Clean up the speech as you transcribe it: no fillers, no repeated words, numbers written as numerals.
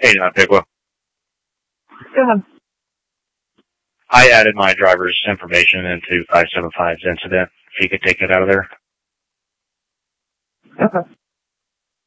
Hey, Bigwa. Go ahead. I added my driver's information into 575's incident. If you could take it out of there. Okay.